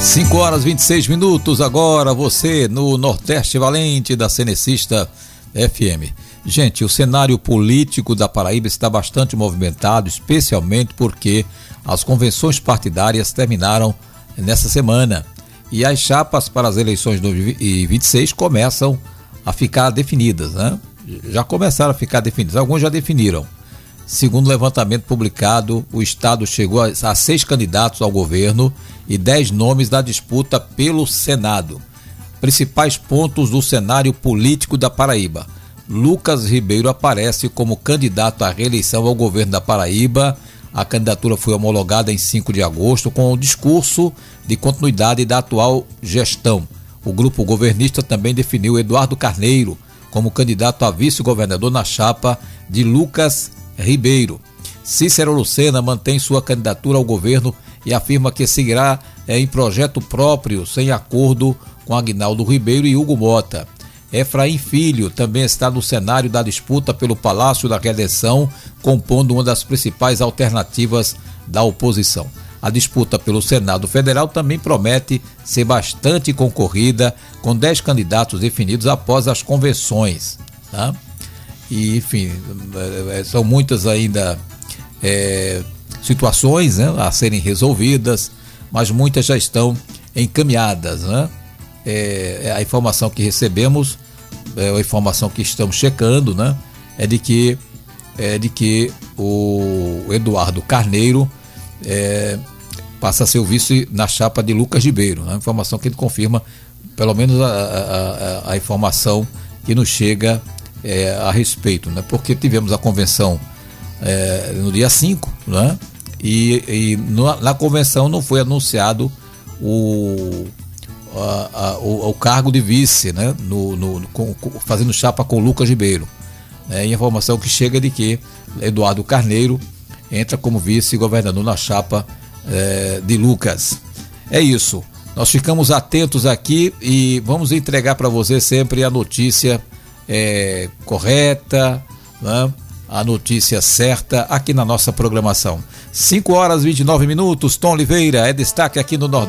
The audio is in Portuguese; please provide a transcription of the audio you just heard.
5 horas 26 minutos agora, você no Nordeste Valente da Cenecista FM. Gente, o cenário político da Paraíba está bastante movimentado, especialmente porque as convenções partidárias terminaram nessa semana e as chapas para as eleições de 2026 começam a ficar definidas, né? Já começaram a ficar definidas, alguns já definiram. Segundo o levantamento publicado, o estado chegou a 6 candidatos ao governo e 10 nomes da disputa pelo Senado. Principais pontos do cenário político da Paraíba. Lucas Ribeiro aparece como candidato à reeleição ao governo da Paraíba. A candidatura foi homologada em 5 de agosto com o discurso de continuidade da atual gestão. O grupo governista também definiu Eduardo Carneiro como candidato a vice-governador na chapa de Lucas Ribeiro. Cícero Lucena mantém sua candidatura ao governo e afirma que seguirá em projeto próprio, sem acordo com Aguinaldo Ribeiro e Hugo Mota. Efraim Filho também está no cenário da disputa pelo Palácio da Redenção, compondo uma das principais alternativas da oposição. A disputa pelo Senado Federal também promete ser bastante concorrida, com 10 candidatos definidos após as convenções, tá? E, enfim, são muitas ainda situações, né, a serem resolvidas, mas muitas já estão encaminhadas, né? A informação que recebemos, a informação que estamos checando, né, é de que o Eduardo Carneiro passa a ser o vice na chapa de Lucas Ribeiro, né? Informação que ele confirma, pelo menos a informação que nos chega a respeito, né? Porque tivemos a convenção no dia 5, né? Na convenção não foi anunciado o cargo de vice, né? Fazendo chapa com Lucas Ribeiro, né? E a informação que chega é de que Eduardo Carneiro entra como vice-governador na chapa de Lucas. É isso, nós ficamos atentos aqui e vamos entregar para você sempre a notícia correta, né? A notícia certa aqui na nossa programação. 5 horas e 29 minutos. Tom Oliveira é destaque aqui no Nordeste.